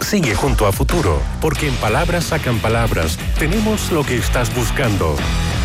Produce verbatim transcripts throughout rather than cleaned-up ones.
Sigue junto a Futuro, porque en Palabras Sacan Palabras tenemos lo que estás buscando.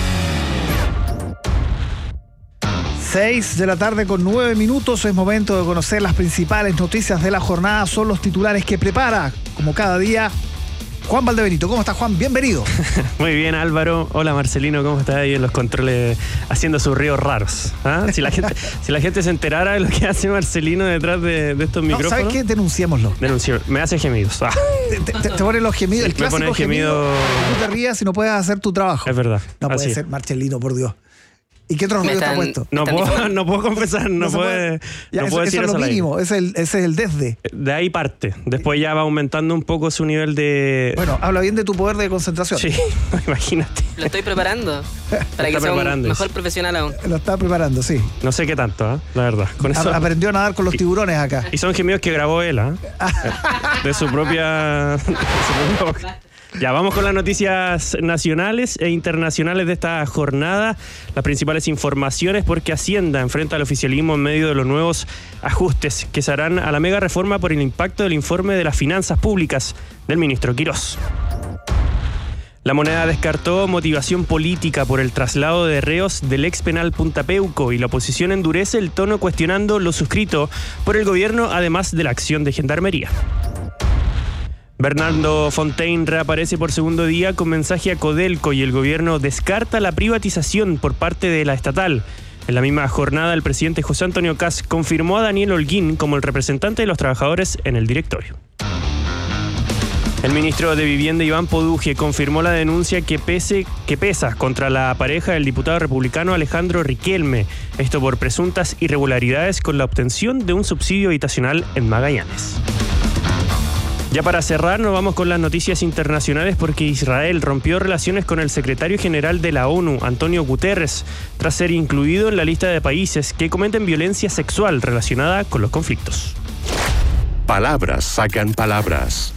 seis de la tarde con nueve minutos, es momento de conocer las principales noticias de la jornada. Son los titulares que prepara, como cada día, Juan Valdebenito. ¿Cómo estás, Juan? Bienvenido. Muy bien, Álvaro. Hola, Marcelino. ¿Cómo estás ahí en los controles haciendo sus ríos raros? ¿Ah? Si la gente si la gente se enterara de lo que hace Marcelino detrás de, de estos no, micrófonos... ¿Sabes qué? Denunciémoslo. Denuncio. Me hace gemidos. Ah. Te, te, te ponen los gemidos. El clásico me gemido... gemido. Tú te rías y no puedes hacer tu trabajo. Es verdad. No puede Así. ser, Marcelino, por Dios. ¿Y qué otro ruido está puesto? No puedo, no puedo confesar, no, no puede, ya, no eso, puedo eso decir es eso lo mínimo, ese es, el, ese es el desde. De ahí parte. Después ya va aumentando un poco su nivel de... Bueno, habla bien de tu poder de concentración. Sí, imagínate. Lo estoy preparando para que sea un mejor profesional aún. Lo está preparando, sí. No sé qué tanto, ¿eh? La verdad. Con eso... Aprendió a nadar con los tiburones acá. Y son gemidos que grabó él, ¿eh? De su propia... De su propia boca. Ya, vamos con las noticias nacionales e internacionales de esta jornada. Las principales informaciones, porque Hacienda enfrenta al oficialismo en medio de los nuevos ajustes que se harán a la mega reforma por el impacto del informe de las finanzas públicas del ministro Quirós. La Moneda descartó motivación política por el traslado de reos del ex penal Punta Peuco y la oposición endurece el tono cuestionando lo suscrito por el gobierno, además de la acción de Gendarmería. Bernardo Fontaine reaparece por segundo día con mensaje a Codelco y el gobierno descarta la privatización por parte de la estatal. En la misma jornada, el presidente José Antonio Kast confirmó a Daniel Holguín como el representante de los trabajadores en el directorio. El ministro de Vivienda, Iván Poduje, confirmó la denuncia que, pese, que pesa contra la pareja del diputado republicano Alejandro Riquelme, esto por presuntas irregularidades con la obtención de un subsidio habitacional en Magallanes. Ya para cerrar, nos vamos con las noticias internacionales porque Israel rompió relaciones con el secretario general de la ONU, Antonio Guterres, tras ser incluido en la lista de países que cometen violencia sexual relacionada con los conflictos. Palabras sacan palabras.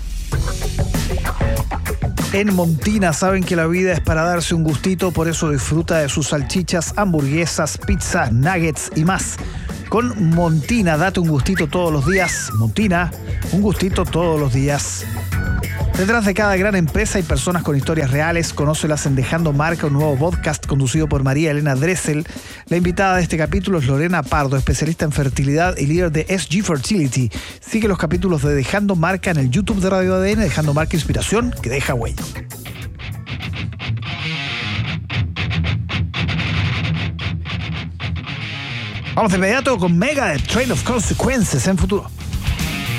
En Montina saben que la vida es para darse un gustito, por eso disfruta de sus salchichas, hamburguesas, pizzas, nuggets y más. Con Montina, date un gustito todos los días. Montina, un gustito todos los días. Detrás de cada gran empresa hay personas con historias reales. Conócelas en Dejando Marca, un nuevo podcast conducido por María Elena Dressel. La invitada de este capítulo es Lorena Pardo, especialista en fertilidad y líder de S G Fertility. Sigue los capítulos de Dejando Marca en el YouTube de Radio A D N, Dejando Marca Inspiración que deja huella. Vamos de inmediato con Mega de Train of Consequences en Futuro.